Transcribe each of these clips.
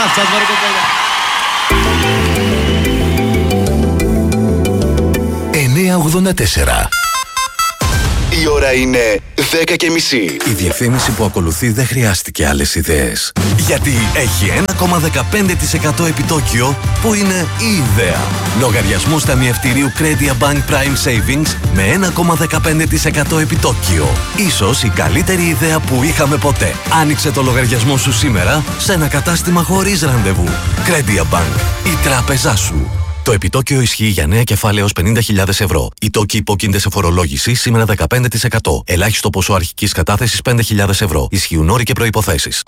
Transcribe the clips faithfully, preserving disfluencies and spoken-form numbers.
Γεια σας, μωρέ κοπέλα. εννιά ογδόντα τέσσερα. Η ώρα είναι δέκα και μισή. Η διευθύνηση που ακολουθεί δεν χρειάστηκε άλλες ιδέες. Γιατί έχει ένα κόμμα δεκαπέντε τοις εκατό επιτόκιο που είναι η ιδέα. Λογαριασμούς ταμιευτηρίου Credia Bank Prime Savings με ένα κόμμα δεκαπέντε τοις εκατό επιτόκιο. Ίσως η καλύτερη ιδέα που είχαμε ποτέ. Άνοιξε το λογαριασμό σου σήμερα σε ένα κατάστημα χωρίς ραντεβού. Credia Bank, η τράπεζά σου. Το επιτόκιο ισχύει για νέα κεφάλαια έως πενήντα χιλιάδες ευρώ. Οι τόκοι υπόκεινται σε φορολόγηση σήμερα δεκαπέντε τοις εκατό. Ελάχιστο ποσό αρχικής κατάθεσης πέντε χιλιάδες ευρώ. Ισχύουν όροι και προϋποθέσεις.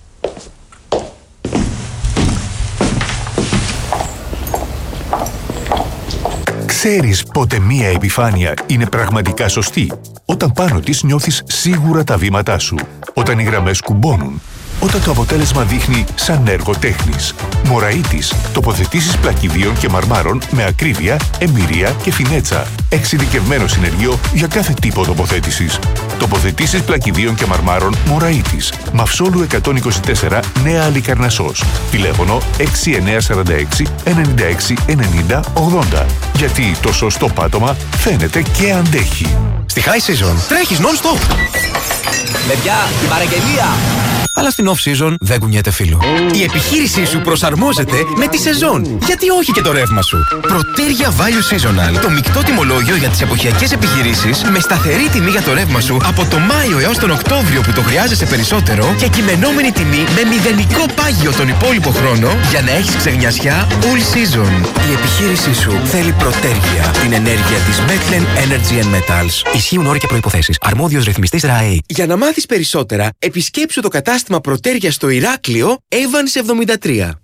Ξέρεις πότε μία επιφάνεια είναι πραγματικά σωστή? Όταν πάνω της νιώθεις σίγουρα τα βήματά σου. Όταν οι γραμμές κουμπώνουν. Όταν το αποτέλεσμα δείχνει σαν έργο τέχνης. Μωραΐτης. Τοποθετήσεις πλακιδίων και μαρμάρων με ακρίβεια, εμπειρία και φινέτσα. Εξειδικευμένο συνεργείο για κάθε τύπο τοποθέτησης. Τοποθετήσεις πλακιδίων και μαρμάρων Μωραΐτης. Μαυσόλου εκατόν είκοσι τέσσερα, Νέα Αλικαρνασσός. Τηλέφωνο έξι εννιά τέσσερα έξι εννιά έξι ενενήντα ογδόντα. Γιατί το σωστό πάτωμα φαίνεται και αντέχει. Στη High Season τρέχεις non-stop. Παιδιά, την παραγγελία! Αλλά στην off-season δεν κουνιέται φίλο. Η επιχείρησή σου προσαρμόζεται με τη σεζόν. Γιατί όχι και το ρεύμα σου. Πρωτέρια Value Seasonal. Το μεικτό τιμολόγιο για τις εποχιακές επιχειρήσεις με σταθερή τιμή για το ρεύμα σου από το Μάιο έως τον Οκτώβριο που το χρειάζεσαι περισσότερο και κειμενόμενη τιμή με μηδενικό πάγιο τον υπόλοιπο χρόνο για να έχεις ξεγνιασιά all season. Η επιχείρησή σου θέλει Πρωτέρια. Την ενέργεια της Metlen Energy and Metals. Ισχύουν όροι και προϋποθέσεις. Αρμόδιος ρυθμιστής ΡΑΕ. Για να μάθεις περισσότερα, επισκέψου το κατάστημα Πρωτέρια στο Ηράκλειο, Evans εβδομήντα τρία.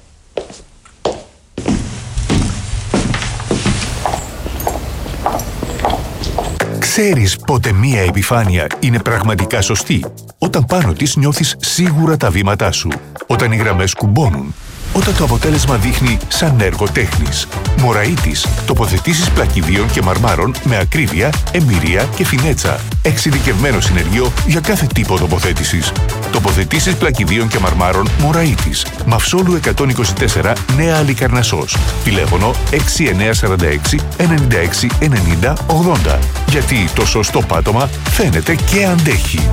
Ξέρεις πότε μία επιφάνεια είναι πραγματικά σωστή? Όταν πάνω της νιώθεις σίγουρα τα βήματά σου. Όταν οι γραμμές κουμπώνουν. Όταν το αποτέλεσμα δείχνει σαν έργο τέχνης. Μωραΐτης. Τοποθετήσεις πλακιδίων και μαρμάρων με ακρίβεια, εμπειρία και φινέτσα. Εξειδικευμένο συνεργείο για κάθε τύπο τοποθέτησης. Τοποθετήσεις πλακιδίων και μαρμάρων Μωραΐτης. Μαυσόλου εκατόν είκοσι τέσσερα, Νέα Αλικαρνασσός. Τηλέφωνο έξι εννιά τέσσερα έξι εννιά έξι ενενήντα ογδόντα. Γιατί το σωστό πάτωμα φαίνεται και αντέχει.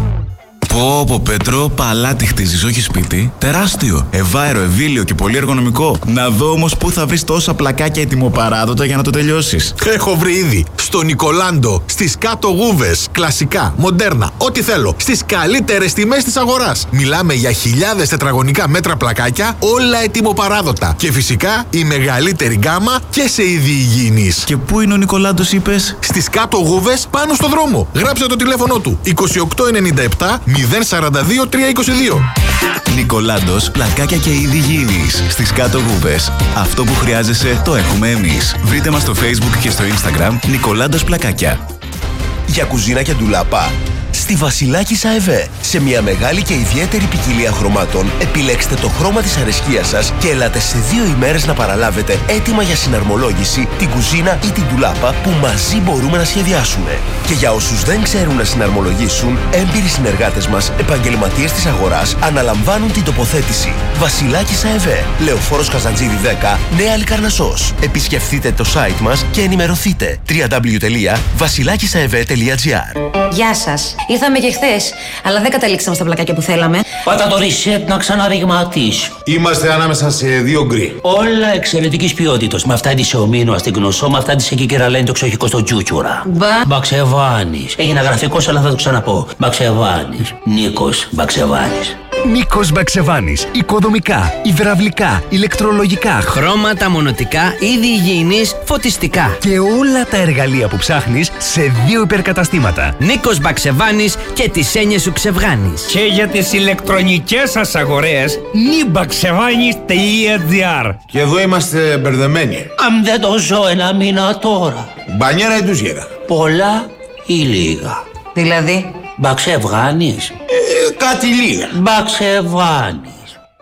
Πω πω Πέτρο, παλάτι χτίζεις, όχι σπίτι. Τεράστιο, ευάερο, ευήλιο και πολύ εργονομικό. Να δω όμως πού θα βρεις τόσα πλακάκια ετοιμοπαράδοτα για να το τελειώσεις. Έχω βρει ήδη στο Νικολάντο, στις κάτω γούβες, κλασικά, μοντέρνα, ό,τι θέλω, στις καλύτερες τιμές της αγοράς. Μιλάμε για χιλιάδες τετραγωνικά μέτρα πλακάκια, όλα ετοιμοπαράδοτα. Και φυσικά η μεγαλύτερη γκάμα και σε είδη υγιεινής. Και πού είναι ο Νικολάντος είπες? Στις κάτω γούβες πάνω στο δρόμο. Γράψε το τηλέφωνο του είκοσι οκτώ ενενήντα επτά μηδέν σαράντα δύο τριακόσια είκοσι δύο. Νικολάντος, πλακάκια και είδη υγιεινής. Στις κάτω γούβες. Αυτό που χρειάζεσαι το έχουμε εμείς. Βρείτε μας στο Facebook και στο Instagram Νικολάντος Πλακάκια. Για κουζίνα και ντουλάπα, στη Βασιλάκης ΑΕΒ. Σε μια μεγάλη και ιδιαίτερη ποικιλία χρωμάτων, επιλέξτε το χρώμα της αρεσκίας σας και ελάτε σε δύο ημέρες να παραλάβετε έτοιμα για συναρμολόγηση την κουζίνα ή την ντουλάπα που μαζί μπορούμε να σχεδιάσουμε. Και για όσους δεν ξέρουν να συναρμολογήσουν, έμπειροι συνεργάτες μας, επαγγελματίες της αγοράς, αναλαμβάνουν την τοποθέτηση. Βασιλάκης ΑΕΒ. Λεωφόρος Καζαντζίδη δέκα, Νέα Αλικαρνασσός. Επισκεφτείτε το site μας και ενημερωθείτε. double-u double-u double-u τελεία βασιλάκισαεβ τελεία τζι άρ. Γεια σας. Ήρθαμε και χθες, αλλά δεν καταλήξαμε στα πλακάκια που θέλαμε. Πάτα το reset να ξαναριγματίσει. Είμαστε ανάμεσα σε δύο γκρι. Όλα εξαιρετικής ποιότητας. Με αυτά της ομίνου στην Γνωσό, με αυτά της εκεί κεραλένει το εξοχικό στο Τζούτσουρα. Μπα. Μπαξεβάνης. Έγινα γραφικός, αλλά θα το ξαναπώ. Μπαξεβάνης. Νίκος Μπαξεβάνης. Νίκος Μπαξεβάνης. Οικοδομικά, υδραυλικά, ηλεκτρολογικά, Χρώματα, μονοτικά, είδη υγιεινής, φωτιστικά. και όλα τα εργαλεία που ψάχνεις σε δύο υπερκαταστήματα. Νίκος Μπαξεβάνης και τις έννοιες σου ξεβγάνεις. Και για τις ηλεκτρονικές σας αγορές, νιμπαξεβάνης τελεία τζι άρ. Και εδώ είμαστε μπερδεμένοι. Αν δεν το ζω ένα μήνα τώρα. Μπανιέρα ή ντουζιέρα? Πολλά ή λίγα? Δηλαδή, Μπαξεβάνης. Ε, κάτι λίγα. Μπαξεβάνης.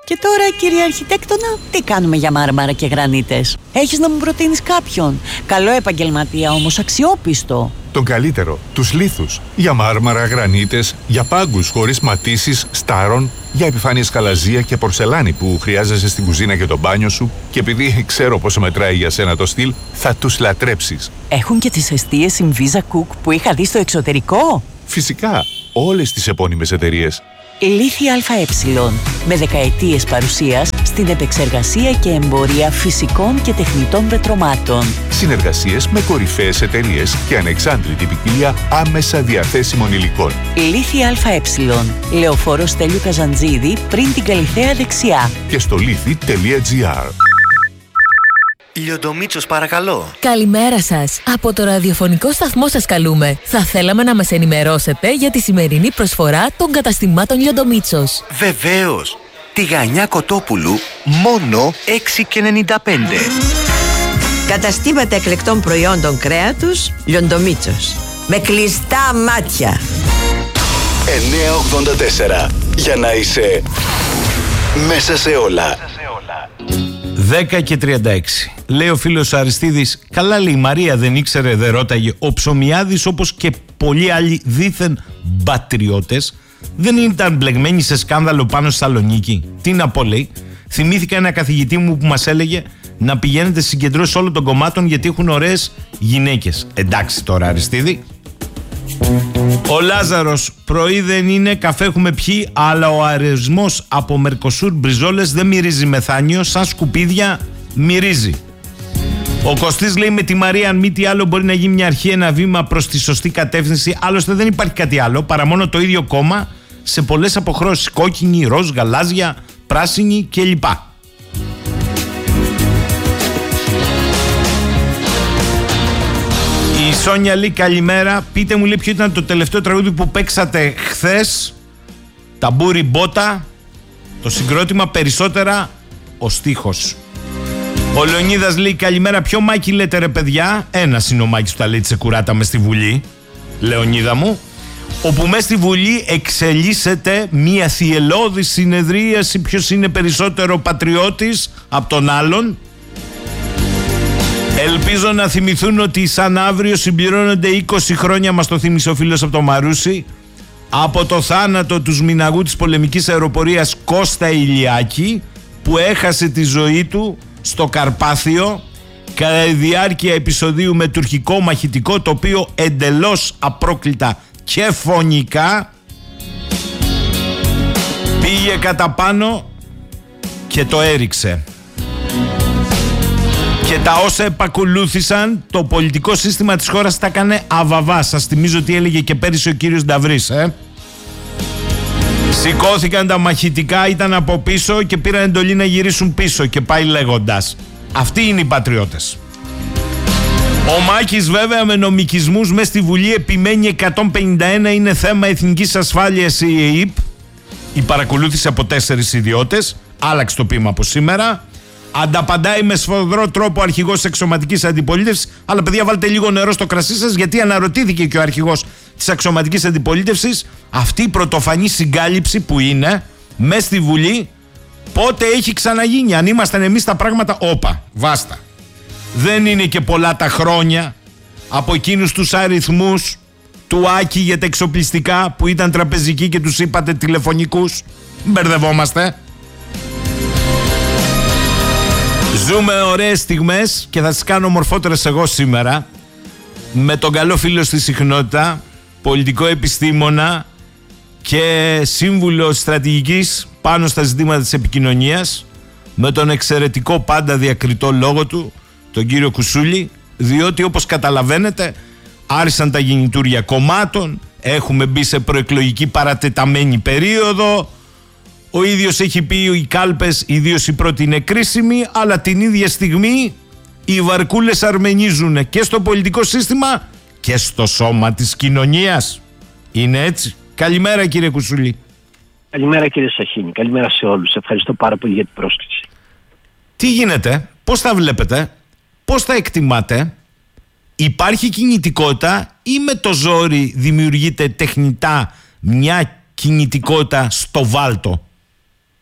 Και τώρα, κύριε Αρχιτέκτονα, τι κάνουμε για μάρμαρα και γρανίτες? Έχεις να μου προτείνεις κάποιον? Καλό επαγγελματία όμως, αξιόπιστο. Τον καλύτερο, τους λίθους. Για μάρμαρα, γρανίτες, για πάγκους χωρίς ματίσεις, στάρων, για επιφάνειες χαλαζία και πορσελάνη που χρειάζεσαι στην κουζίνα για το μπάνιο σου, και επειδή ξέρω πόσο μετράει για σένα το στυλ, θα τους λατρέψεις. Έχουν και τις εστίες Inviza Cook που είχα δει στο εξωτερικό. Φυσικά, όλες τις επώνυμες εταιρείες. Λίθη ΑΕ, με δεκαετίες παρουσίας στην επεξεργασία και εμπορία φυσικών και τεχνητών πετρωμάτων. Συνεργασίες με κορυφαίες εταιρείες και ανεξάντλητη ποικιλία άμεσα διαθέσιμων υλικών. Λίθη ΑΕ, Λεωφόρο Στέλιου Καζαντζίδη, πριν την Καλιθέα δεξιά. Και στο λίθη τελεία τζι άρ. Λιοντομίτσος, παρακαλώ. Καλημέρα σας. Από το ραδιοφωνικό σταθμό σας καλούμε. Θα θέλαμε να μας ενημερώσετε για τη σημερινή προσφορά των καταστημάτων Λιοντομίτσος. Βεβαίως. Τηγανιά Κοτόπουλου, μόνο έξι και ενενήντα πέντε. Καταστήματα εκλεκτών προϊόντων κρέατος Λιοντομίτσος. Με κλειστά μάτια. εννιακόσια ογδόντα τέσσερα. Για να είσαι μέσα σε όλα. δέκα και τριάντα έξι. Λέει ο φίλος Αριστίδης, καλά λέει η Μαρία δεν ήξερε, δεν ρώταγε. Ο Ψωμιάδης, όπως και πολλοί άλλοι δήθεν μπατριώτες, δεν ήταν μπλεγμένοι σε σκάνδαλο πάνω στη Θεσσαλονίκη? Τι να πω, λέει. Θυμήθηκα ένα καθηγητή μου που μας έλεγε να πηγαίνετε στις συγκεντρώσεις όλων των κομμάτων γιατί έχουν ωραίες γυναίκες. Εντάξει τώρα, Αριστίδη. Ο Λάζαρος, πρωί δεν είναι, καφέ έχουμε πιει, αλλά ο αρισμός από Μερκοσούρ μπριζόλες δεν μυρίζει μεθάνιο, σαν σκουπίδια μυρίζει. Ο Κωστής λέει, με τη Μαρία αν μη τι άλλο μπορεί να γίνει μια αρχή, ένα βήμα προς τη σωστή κατεύθυνση. Άλλωστε δεν υπάρχει κάτι άλλο παρά μόνο το ίδιο κόμμα σε πολλές αποχρώσεις, κόκκινη, ροζ, γαλάζια, πράσινη κλπ. Η Σόνια λέει, καλημέρα. Πείτε μου, λέει, ποιο ήταν το τελευταίο τραγούδι που παίξατε χθες? Ταμπούρι μπότα. Το συγκρότημα περισσότερα ο στίχος. Ο Λεωνίδας λέει, καλημέρα. Ποιο Μάκη λέτε ρε παιδιά? Ένας είναι ο Μάκης που τα λέει τσεκουράτα μες στη Βουλή, Λεωνίδα μου. Όπου μες στη Βουλή εξελίσσεται μια θυελώδη συνεδρίαση ποιος είναι περισσότερο πατριώτης από τον άλλον. Ελπίζω να θυμηθούν ότι σαν αύριο συμπληρώνονται είκοσι χρόνια, μας το θύμισε ο φίλος από το Μαρούσι, από το θάνατο του σμηναγού της πολεμικής αεροπορίας Κώστα Ηλιάκη, που έχασε τη ζωή του στο Καρπάθιο κατά τη διάρκεια επεισοδίου με τουρκικό μαχητικό, το οποίο εντελώς απρόκλητα και φωνικά πήγε κατά πάνω και το έριξε. Και τα όσα επακολούθησαν, το πολιτικό σύστημα της χώρας τα έκανε αβαβά. Σας θυμίζω τι έλεγε και πέρυσι ο κύριος Νταβρής, ε. Σηκώθηκαν τα μαχητικά, ήταν από πίσω και πήραν εντολή να γυρίσουν πίσω και πάει λέγοντας. Αυτοί είναι οι πατριώτες. Ο Μάκης βέβαια με νομικισμούς μες στη Βουλή επιμένει εκατόν πενήντα ένα είναι θέμα εθνικής ασφάλειας η ΕΕΠ. Η παρακολούθηση από τέσσερις ιδιώτες, άλλαξε το πείμα από σήμερα. Ανταπαντάει με σφοδρό τρόπο ο αρχηγός της αξιωματικής αντιπολίτευσης. Αλλά παιδιά, βάλτε λίγο νερό στο κρασί σας, γιατί αναρωτήθηκε και ο αρχηγός της αξιωματικής αντιπολίτευσης αυτή η πρωτοφανή συγκάλυψη που είναι μες στη Βουλή πότε έχει ξαναγίνει? Αν ήμασταν εμείς τα πράγματα, όπα, βάστα. Δεν είναι και πολλά τα χρόνια από εκείνους τους αριθμούς του Άκη για τα εξοπλιστικά που ήταν τραπεζικοί και τους είπατε τηλεφωνικούς. Μπερδευόμαστε. Ζούμε ωραίες στιγμές και θα τις κάνω μορφότερες εγώ σήμερα με τον καλό φίλο στη συχνότητα, πολιτικό επιστήμονα και σύμβουλο στρατηγικής πάνω στα ζητήματα της επικοινωνίας, με τον εξαιρετικό πάντα διακριτό λόγο του, τον κύριο Κουσούλη, διότι όπως καταλαβαίνετε άρχισαν τα γεννητούρια κομμάτων, έχουμε μπει σε προεκλογική παρατεταμένη περίοδο. Ο ίδιος έχει πει οι κάλπες, ιδίως η πρώτη είναι κρίσιμη, αλλά την ίδια στιγμή οι βαρκούλες αρμενίζουν και στο πολιτικό σύστημα και στο σώμα της κοινωνίας. Είναι έτσι? Καλημέρα κύριε Κουσούλη. Καλημέρα κύριε Σαχίνη, καλημέρα σε όλους. Ευχαριστώ πάρα πολύ για την πρόσκληση. Τι γίνεται, πώς τα βλέπετε, πώς τα εκτιμάτε? Υπάρχει κινητικότητα ή με το ζόρι δημιουργείται τεχνητά μια κινητικότητα στο βάλτο?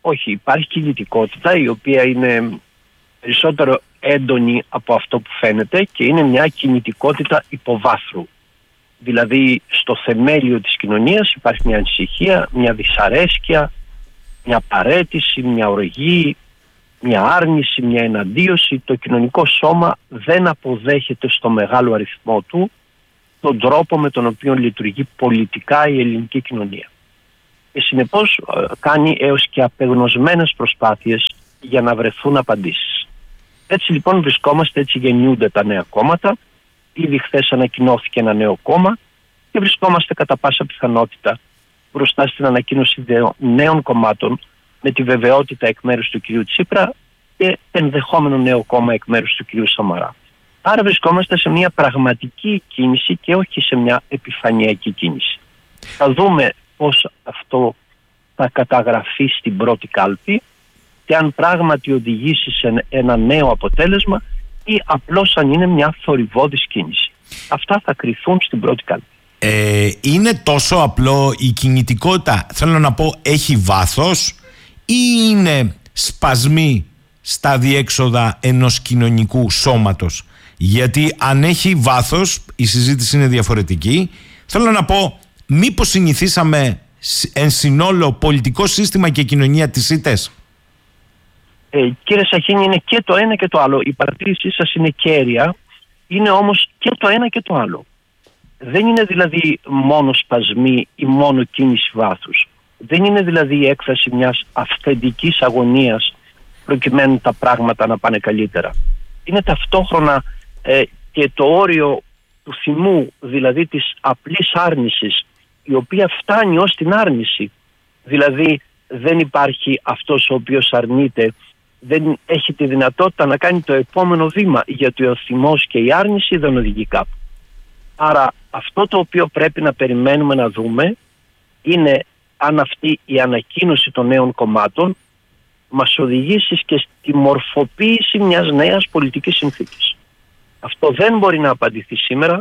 όχι, υπάρχει κινητικότητα η οποία είναι περισσότερο έντονη από αυτό που φαίνεται και είναι μια κινητικότητα υποβάθρου. Δηλαδή στο θεμέλιο της κοινωνίας υπάρχει μια ανησυχία, μια δυσαρέσκεια, μια παρέτηση, μια οργή, μια άρνηση, μια εναντίωση. Το κοινωνικό σώμα δεν αποδέχεται στο μεγάλο αριθμό του τον τρόπο με τον οποίο λειτουργεί πολιτικά η ελληνική κοινωνία. Και συνεπώς κάνει έως και απεγνωσμένες προσπάθειες για να βρεθούν απαντήσεις. Έτσι λοιπόν βρισκόμαστε, έτσι γεννιούνται τα νέα κόμματα. Ήδη χθες ανακοινώθηκε ένα νέο κόμμα και βρισκόμαστε κατά πάσα πιθανότητα μπροστά στην ανακοίνωση νέων κομμάτων με τη βεβαιότητα εκ μέρους του κυρίου Τσίπρα και ενδεχόμενο νέο κόμμα εκ μέρους του κυρίου Σαμαρά. Άρα βρισκόμαστε σε μια πραγματική κίνηση και όχι σε μια επιφανειακή κίνηση. Θα δούμε πώς αυτό θα καταγραφεί στην πρώτη κάλπη και αν πράγματι οδηγήσει σε ένα νέο αποτέλεσμα ή απλώς αν είναι μια θορυβώδης κίνηση. Αυτά θα κριθούν στην πρώτη κάλπη. Ε, είναι τόσο απλό η κινητικότητα, θέλω να πω, έχει βάθος ή είναι σπασμοί στα διέξοδα ενός κοινωνικού σώματος? Γιατί αν έχει βάθος η συζήτηση είναι διαφορετική. Θέλω να πω, μήπως συνηθίσαμε εν συνόλο πολιτικό σύστημα και κοινωνία της ήττες? Ε, κύριε Σαχίνη, είναι και το ένα και το άλλο. Η παρατήρησή σας είναι κέρια, είναι όμως και το ένα και το άλλο. Δεν είναι δηλαδή μόνο σπασμοί ή μόνο κίνηση βάθους. Δεν είναι δηλαδή η έκφραση μιας αυθεντικής αγωνίας προκειμένου τα πράγματα να πάνε καλύτερα. Είναι ταυτόχρονα ε, και το όριο του θυμού, δηλαδή της απλής άρνησης, η οποία φτάνει ως την άρνηση. Δηλαδή δεν υπάρχει αυτός ο οποίος αρνείται, δεν έχει τη δυνατότητα να κάνει το επόμενο βήμα, γιατί ο θυμός και η άρνηση δεν οδηγεί κάπου. Άρα αυτό το οποίο πρέπει να περιμένουμε να δούμε είναι αν αυτή η ανακοίνωση των νέων κομμάτων μας οδηγήσει και στη μορφοποίηση μιας νέας πολιτικής συνθήκης. Αυτό δεν μπορεί να απαντηθεί σήμερα,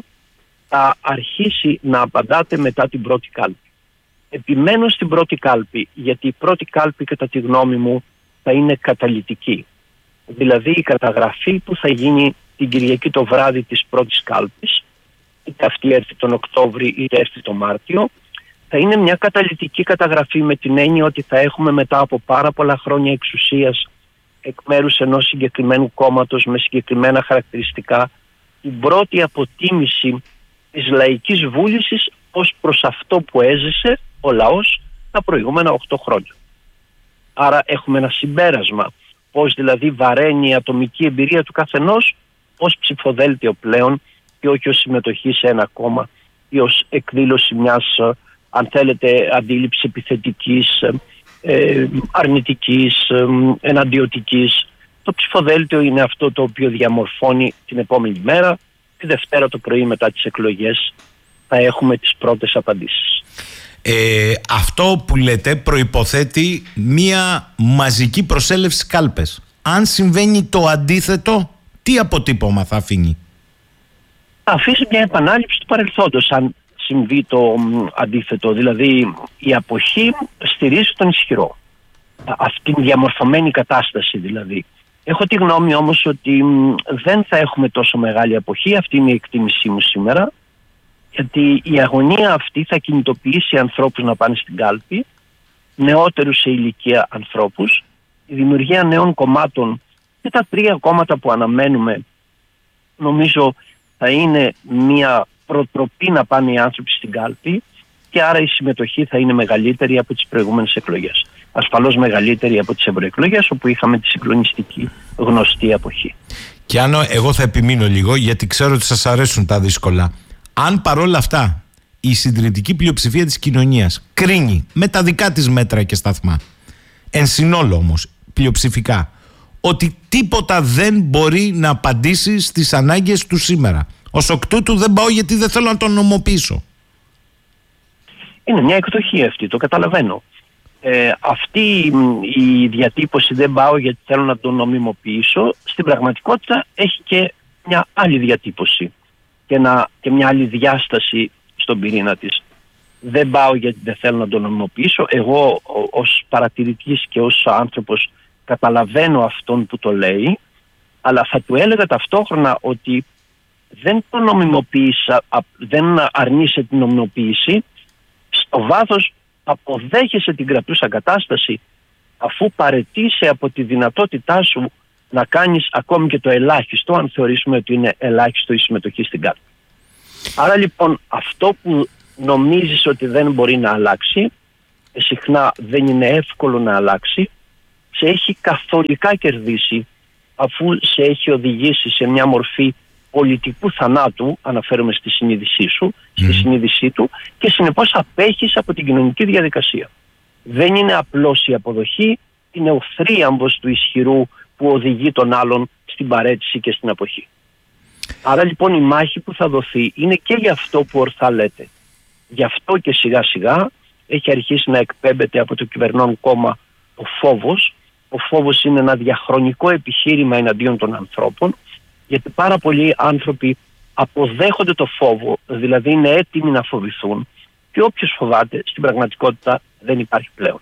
θα αρχίσει να απαντάτε μετά την πρώτη κάλπη. Επιμένω στην πρώτη κάλπη, γιατί η πρώτη κάλπη κατά τη γνώμη μου θα είναι καταλυτική. Δηλαδή η καταγραφή που θα γίνει την Κυριακή το βράδυ της πρώτης κάλπης, είτε αυτή έρθει τον Οκτώβρη είτε έρθει τον Μάρτιο, θα είναι μια καταλυτική καταγραφή με την έννοια ότι θα έχουμε μετά από πάρα πολλά χρόνια εξουσίας εκ μέρους ενός συγκεκριμένου κόμματος με συγκεκριμένα χαρακτηριστικά την πρώτη αποτίμηση της λαϊκής βούλησης ως προς αυτό που έζησε ο λαός τα προηγούμενα οκτώ χρόνια. Άρα έχουμε ένα συμπέρασμα, πώς δηλαδή βαραίνει η ατομική εμπειρία του καθενός ως ψηφοδέλτιο πλέον και όχι ως συμμετοχή σε ένα κόμμα ή ως εκδήλωση μιας, αν θέλετε, αντίληψης επιθετικής, ε, αρνητικής, ε, εναντιωτικής. Το ψηφοδέλτιο είναι αυτό το οποίο διαμορφώνει την επόμενη μέρα. Τη Δευτέρα το πρωί μετά τις εκλογές θα έχουμε τις πρώτες απαντήσεις. Ε, αυτό που λέτε προϋποθέτει μία μαζική προσέλευση κάλπες. Αν συμβαίνει το αντίθετο, τι αποτύπωμα θα αφήνει? Θα αφήσει μια επανάληψη του παρελθόντος αν συμβεί το μ, αντίθετο. Δηλαδή η αποχή στηρίζει τον ισχυρό. Αυτή την διαμορφωμένη κατάσταση δηλαδή. Έχω τη γνώμη όμως ότι μ, δεν θα έχουμε τόσο μεγάλη αποχή. Αυτή είναι η εκτίμησή μου σήμερα. Γιατί η αγωνία αυτή θα κινητοποιήσει ανθρώπους να πάνε στην κάλπη, νεότερους σε ηλικία ανθρώπους, η δημιουργία νέων κομμάτων και τα τρία κόμματα που αναμένουμε νομίζω θα είναι μια προτροπή να πάνε οι άνθρωποι στην κάλπη και άρα η συμμετοχή θα είναι μεγαλύτερη από τις προηγούμενες εκλογές. Ασφαλώς μεγαλύτερη από τις ευρωεκλογές όπου είχαμε τη συγκλονιστική γνωστή αποχή. Και αν εγώ θα επιμείνω λίγο γιατί ξέρω ότι σας αρέσουν τα δύσκολα. Αν παρόλα αυτά η συντηρητική πλειοψηφία της κοινωνίας κρίνει με τα δικά της μέτρα και σταθμά, εν συνόλο όμως πλειοψηφικά, ότι τίποτα δεν μπορεί να απαντήσει στις ανάγκες του σήμερα, ως εκ τούτου δεν πάω γιατί δεν θέλω να τον νομοποιήσω. Είναι μια εκδοχή αυτή, το καταλαβαίνω. Ε, αυτή η διατύπωση δεν πάω γιατί θέλω να τον νομιμοποιήσω, στην πραγματικότητα έχει και μια άλλη διατύπωση και, ένα, και μια άλλη διάσταση στον πυρήνα της. Δεν πάω γιατί δεν θέλω να το νομιμοποιήσω. Εγώ ως παρατηρητής και ως άνθρωπος καταλαβαίνω αυτόν που το λέει, αλλά θα του έλεγα ταυτόχρονα ότι δεν το νομιμοποίησα, δεν αρνείσαι την νομιμοποίηση, στο βάθος αποδέχεσαι την κρατούσα κατάσταση, αφού παραιτείσαι από τη δυνατότητά σου να κάνεις ακόμη και το ελάχιστο, αν θεωρήσουμε ότι είναι ελάχιστο η συμμετοχή στην κάρτα. Άρα λοιπόν αυτό που νομίζεις ότι δεν μπορεί να αλλάξει, συχνά δεν είναι εύκολο να αλλάξει, σε έχει καθολικά κερδίσει, αφού σε έχει οδηγήσει σε μια μορφή πολιτικού θανάτου, αναφέρομαι στη συνείδησή σου, στη mm. συνείδησή του, και συνεπώς απέχεις από την κοινωνική διαδικασία. Δεν είναι απλώς η αποδοχή, είναι ο θρίαμβος του ισχυρού που οδηγεί τον άλλον στην παρέτηση και στην αποχή. Άρα λοιπόν η μάχη που θα δοθεί είναι και για αυτό που ορθά λέτε. Γι' αυτό και σιγά σιγά έχει αρχίσει να εκπέμπεται από το κυβερνών κόμμα ο φόβος. Ο φόβος είναι ένα διαχρονικό επιχείρημα εναντίον των ανθρώπων, γιατί πάρα πολλοί άνθρωποι αποδέχονται το φόβο, δηλαδή είναι έτοιμοι να φοβηθούν, και όποιος φοβάται στην πραγματικότητα δεν υπάρχει πλέον.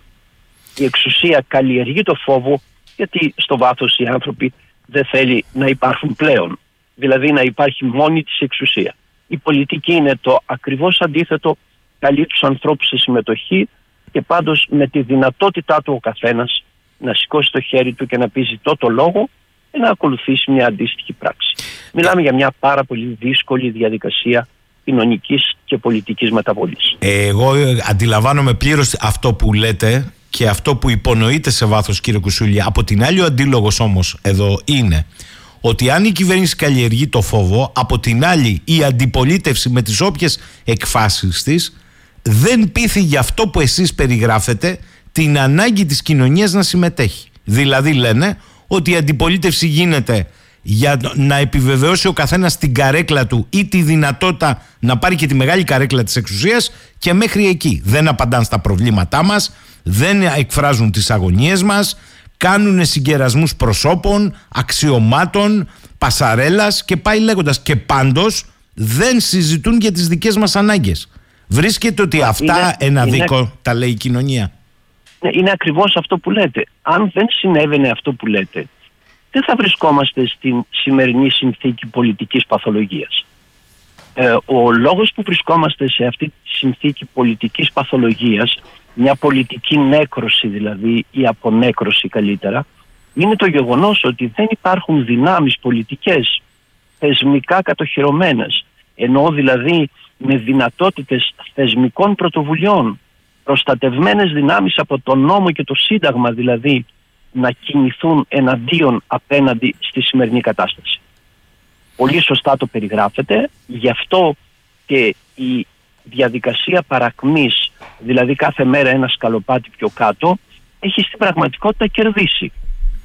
Η εξουσία καλλιεργεί το φόβο, γιατί στο βάθος οι άνθρωποι δεν θέλει να υπάρχουν πλέον, δηλαδή να υπάρχει μόνη της εξουσία. Η πολιτική είναι το ακριβώς αντίθετο, καλεί τους ανθρώπους σε συμμετοχή και πάντως με τη δυνατότητά του ο καθένας να σηκώσει το χέρι του και να πει ζητώ το λόγο και να ακολουθήσει μια αντίστοιχη πράξη. Μιλάμε για μια πάρα πολύ δύσκολη διαδικασία κοινωνικής και πολιτικής μεταβολής. Εγώ αντιλαμβάνομαι πλήρως αυτό που λέτε και αυτό που υπονοείτε σε βάθος, κύριε Κουσούλη. Από την άλλη, ο αντίλογος όμως εδώ είναι ότι αν η κυβέρνηση καλλιεργεί το φόβο, από την άλλη η αντιπολίτευση με τις όποιες εκφάσεις της δεν πείθει για αυτό που εσείς περιγράφετε, την ανάγκη της κοινωνίας να συμμετέχει. Δηλαδή λένε ότι η αντιπολίτευση γίνεται για να επιβεβαιώσει ο καθένας την καρέκλα του ή τη δυνατότητα να πάρει και τη μεγάλη καρέκλα της εξουσίας, και μέχρι εκεί. Δεν απαντάνε στα προβλήματά μας, δεν εκφράζουν τις αγωνίες μας, κάνουν συγκερασμούς προσώπων, αξιωμάτων, πασαρέλας και πάει λέγοντας. Και πάντως δεν συζητούν για τις δικές μας ανάγκες. Βρίσκεται ότι αυτά είναι, ένα είναι, δίκο τα λέει η κοινωνία. Είναι ακριβώς αυτό που λέτε. Αν δεν συνέβαινε αυτό που λέτε, δεν θα βρισκόμαστε στην σημερινή συνθήκη πολιτικής παθολογίας. Ε, ο λόγος που βρισκόμαστε σε αυτή τη συνθήκη πολιτικής παθολογίας, μια πολιτική νέκρωση δηλαδή, ή απονέκρωση καλύτερα, είναι το γεγονός ότι δεν υπάρχουν δυνάμεις πολιτικές θεσμικά κατοχυρωμένες, ενώ δηλαδή με δυνατότητες θεσμικών πρωτοβουλειών, προστατευμένες δυνάμεις από τον νόμο και το Σύνταγμα δηλαδή, να κινηθούν εναντίον απέναντι στη σημερινή κατάσταση. Πολύ σωστά το περιγράφεται, γι' αυτό και η διαδικασία παρακμής, δηλαδή κάθε μέρα ένα σκαλοπάτι πιο κάτω, έχει στην πραγματικότητα κερδίσει.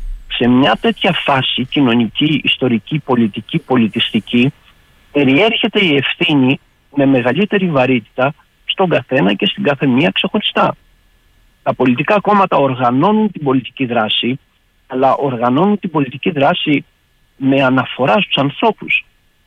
Σε μια τέτοια φάση κοινωνική, ιστορική, πολιτική, πολιτιστική, περιέρχεται η ευθύνη με μεγαλύτερη βαρύτητα στον καθένα και στην κάθε μία ξεχωριστά. Τα πολιτικά κόμματα οργανώνουν την πολιτική δράση, αλλά οργανώνουν την πολιτική δράση με αναφορά στους ανθρώπους.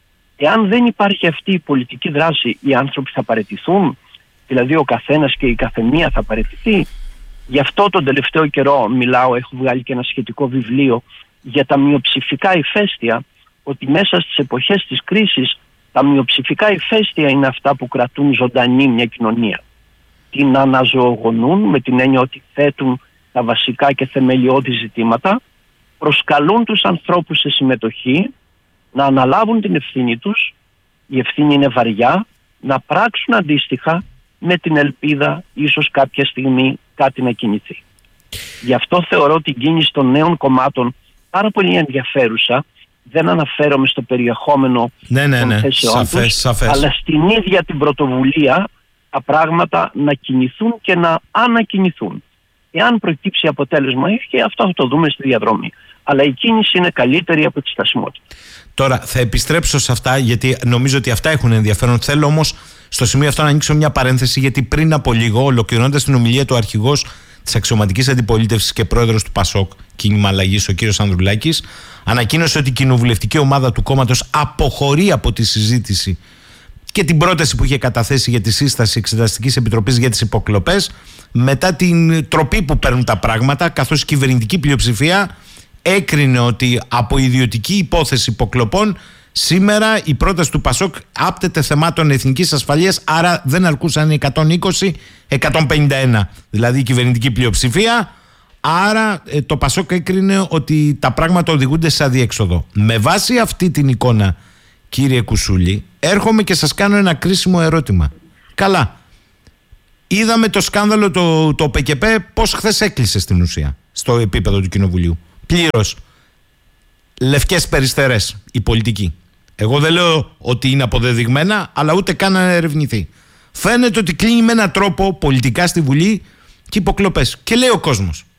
Εάν δεν υπάρχει αυτή η πολιτική δράση, οι άνθρωποι θα παραιτηθούν, δηλαδή ο καθένας και η καθεμία θα παραιτηθεί. Γι' αυτό τον τελευταίο καιρό μιλάω, έχω βγάλει και ένα σχετικό βιβλίο για τα μειοψηφικά ηφαίστεια, ότι μέσα στις εποχές της κρίσης τα μειοψηφικά ηφαίστεια είναι αυτά που κρατούν ζωντανή μια κοινωνία. Την αναζωογονούν με την έννοια ότι θέτουν τα βασικά και θεμελιώδη ζητήματα, προσκαλούν τους ανθρώπους σε συμμετοχή, να αναλάβουν την ευθύνη τους, η ευθύνη είναι βαριά, να πράξουν αντίστοιχα με την ελπίδα ίσως κάποια στιγμή κάτι να κινηθεί. Γι' αυτό θεωρώ την κίνηση των νέων κομμάτων πάρα πολύ ενδιαφέρουσα. Δεν αναφέρομαι στο περιεχόμενο ναι, ναι, ναι. των θέσεών σαφές, τους, σαφές. αλλά στην ίδια την πρωτοβουλία τα πράγματα να κινηθούν και να ανακοινηθούν. Εάν προκύψει αποτέλεσμα, και αυτό θα το δούμε στη διαδρομή. Αλλά η κίνηση είναι καλύτερη από τη στασιμότητα. Τώρα θα επιστρέψω σε αυτά, γιατί νομίζω ότι αυτά έχουν ενδιαφέρον. Θέλω όμως στο σημείο αυτό να ανοίξω μια παρένθεση, γιατί πριν από λίγο, ολοκληρώνοντας την ομιλία του αρχηγός της αξιωματικής αντιπολίτευσης και πρόεδρος του ΠΑΣΟΚ, κίνημα αλλαγής, ο κύριος Ανδρουλάκης, ανακοίνωσε ότι η κοινοβουλευτική ομάδα του κόμματος αποχωρεί από τη συζήτηση και την πρόταση που είχε καταθέσει για τη σύσταση Εξεταστικής Επιτροπής για τις υποκλοπές, μετά την τροπή που παίρνουν τα πράγματα, καθώς η κυβερνητική πλειοψηφία έκρινε ότι από ιδιωτική υπόθεση υποκλοπών σήμερα η πρόταση του Πασόκ άπτεται θεμάτων εθνικής ασφαλείας, άρα δεν αρκούσαν εκατόν είκοσι, εκατόν πενήντα ένα, δηλαδή η κυβερνητική πλειοψηφία. Άρα ε, το Πασόκ έκρινε ότι τα πράγματα οδηγούνται σε αδιέξοδο. Με βάση αυτή την εικόνα, κύριε Κουσούλη, έρχομαι και σας κάνω ένα κρίσιμο ερώτημα. Καλά, είδαμε το σκάνδαλο το, το ΠΚΠ πώς χθες έκλεισε στην ουσία στο επίπεδο του Κοινοβουλίου. Πλήρως λευκές περιστερές η πολιτική. Εγώ δεν λέω ότι είναι αποδεδειγμένα, αλλά ούτε καν να ερευνηθεί. Φαίνεται ότι κλείνει με έναν τρόπο πολιτικά στη Βουλή και υποκλοπές. Και λέει ο κόσμος,